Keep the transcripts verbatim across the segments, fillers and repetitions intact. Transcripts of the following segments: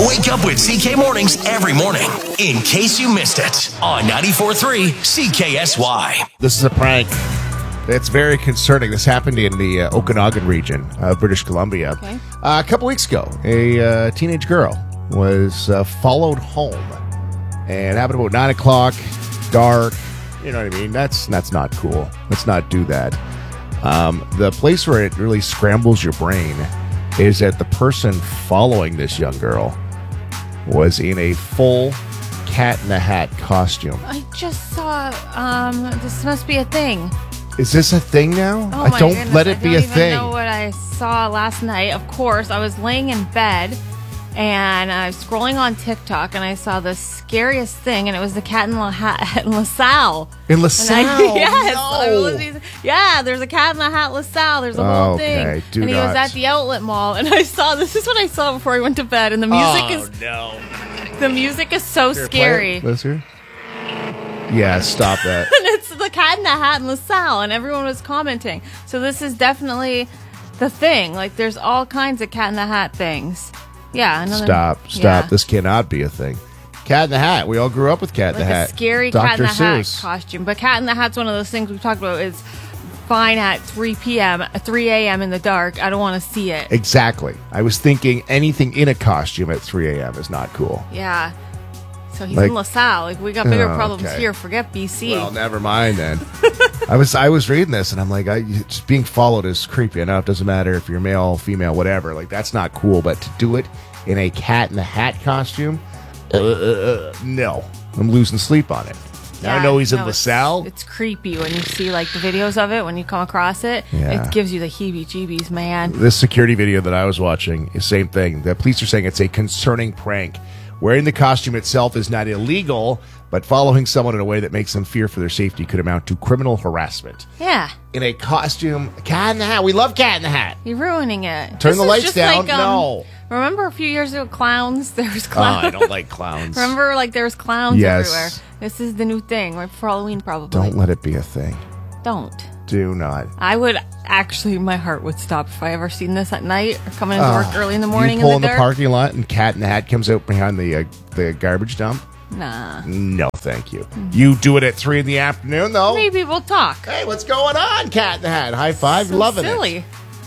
Wake up with C K Mornings every morning, in case you missed it, on ninety-four point three C K S Y. This is a prank. It's very concerning. This happened in the uh, Okanagan region of British Columbia. Okay. Uh, a couple weeks ago, a uh, teenage girl was uh, followed home. And it happened about nine o'clock, dark. You know what I mean? That's, that's not cool. Let's not do that. Um, the place where it really scrambles your brain is that the person following this young girl was in a full Cat in the Hat costume. I just saw, um, this must be a thing. Is this a thing now? Oh I my don't goodness, let it I be a don't thing. even know what I saw last night. Of course, I was laying in bed and I was scrolling on TikTok and I saw the scariest thing, and it was the Cat in, La Hat in LaSalle. In LaSalle? And I, yes. No. I was- yeah, there's a Cat in the Hat LaSalle. There's a whole Okay, thing. do and he not. was at the outlet mall, and I saw, this is what I saw before I went to bed, and the music oh, is no. the music is so Here, scary. play it. Let's hear. Yeah, stop that. And it's the Cat in the Hat in LaSalle, and everyone was commenting. So this is definitely the thing. Like, there's all kinds of Cat in the Hat things. Yeah. Another, Stop, stop. yeah. This cannot be a thing. Cat in the Hat. We all grew up with Cat in Like the a Hat. scary Doctor Cat in the Hat Seuss. costume. But Cat in the Hat's one of those things we've talked about. It's fine at three p.m., three a.m. in the dark. I don't want to see it. Exactly. I was thinking anything in a costume at three a.m. is not cool. Yeah. So he's Like- in LaSalle. Like, we got bigger Oh, problems okay. here. Forget B C. Well, never mind then. I was I was reading this and I'm like, I, just being followed is creepy. I know it doesn't matter if you're male, female, whatever. Like, that's not cool. But to do it in a Cat in the Hat costume, uh, uh, uh, no, I'm losing sleep on it. Now I Yeah, know he's in no, it's- LaSalle. It's, creepy when you see like the videos of it, when you come across it. Yeah. It gives you the heebie-jeebies, man. This security video that I was watching is same thing. The police are saying it's a concerning prank. Wearing the costume itself is not illegal, but following someone in a way that makes them fear for their safety could amount to criminal harassment. Yeah. In a costume, Cat in the Hat. We love Cat in the Hat. You're ruining it. Turn This the is lights just down. like, um, No. Remember a few years ago, clowns? There was Oh, clowns. I don't like clowns. Remember, like, there was clowns Yes. everywhere. This is the new thing, right for Halloween, probably. Don't let it be a thing. Don't. Do not. I would actually, my heart would stop if I ever seen this at night or coming into work early in the morning You pull in in the the dark. parking lot and Cat in the Hat comes out behind the uh, the garbage dump. Nah. No, thank you. You do it at three in the afternoon, though. Maybe we'll talk. Hey, what's going on, Cat in the Hat? High five, So loving silly. it.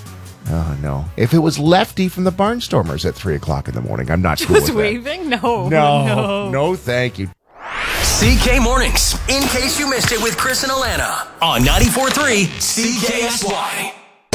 Oh no! If it was Lefty from the Barnstormers at three o'clock in the morning, I'm not cool Just with that. waving? No. No, No. no, thank you. C K Mornings, in case you missed it with Chris and Alana, on ninety-four point three C K S Y.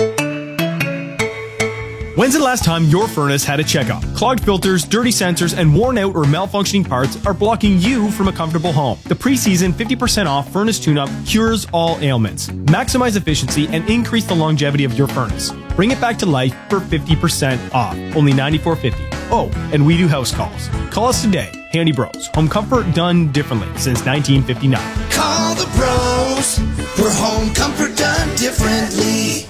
When's the last time your furnace had a checkup? Clogged filters, dirty sensors, and worn out or malfunctioning parts are blocking you from a comfortable home. The preseason fifty percent off furnace tune-up cures all ailments. Maximize efficiency and increase the longevity of your furnace. Bring it back to life for fifty percent off. Only ninety-four fifty. Oh, and we do house calls. Call us today. Handy Bros. Home comfort done differently since nineteen fifty-nine. Call the pros. We're home comfort done differently.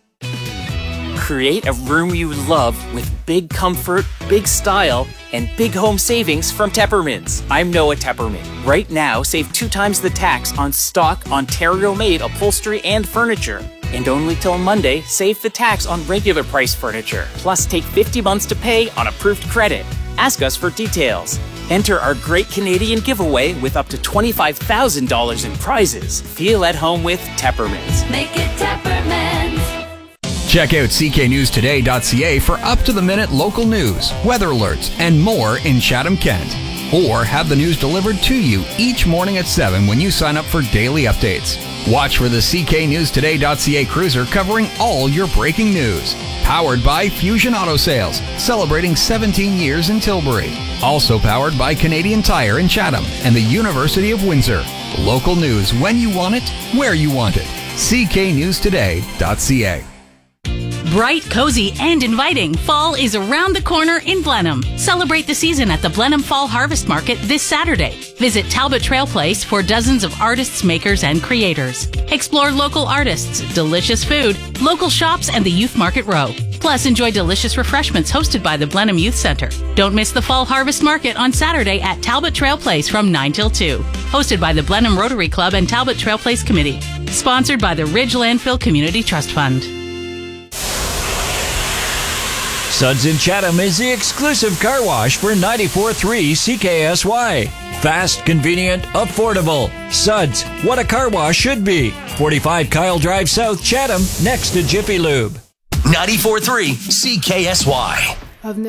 Create a room you love with big comfort, big style, and big home savings from Teppermans. I'm Noah Tepperman. Right now, save two times the tax on stock Ontario-made upholstery and furniture. And only till Monday, save the tax on regular price furniture. Plus, take fifty months to pay on approved credit. Ask us for details. Enter our Great Canadian Giveaway with up to twenty-five thousand dollars in prizes. Feel at home with Teppermans. Make it Teppermans. Check out c k news today dot c a for up-to-the-minute local news, weather alerts, and more in Chatham-Kent. Or have the news delivered to you each morning at seven when you sign up for daily updates. Watch for the c k news today dot c a cruiser covering all your breaking news. Powered by Fusion Auto Sales, celebrating seventeen years in Tilbury. Also powered by Canadian Tire in Chatham and the University of Windsor. Local news when you want it, where you want it. c k news today dot c a. Bright, cozy, and inviting, fall is around the corner in Blenheim. Celebrate the season at the Blenheim Fall Harvest Market this Saturday. Visit Talbot Trail Place for dozens of artists, makers, and creators. Explore local artists, delicious food, local shops, and the Youth Market Row. Plus, enjoy delicious refreshments hosted by the Blenheim Youth Centre. Don't miss the Fall Harvest Market on Saturday at Talbot Trail Place from nine till two. Hosted by the Blenheim Rotary Club and Talbot Trail Place Committee. Sponsored by the Ridge Landfill Community Trust Fund. Suds in Chatham is the exclusive car wash for ninety-four point three C K S Y. Fast, convenient, affordable. Suds, what a car wash should be. forty-five Kyle Drive South, Chatham, next to Jiffy Lube. ninety-four point three C K S Y.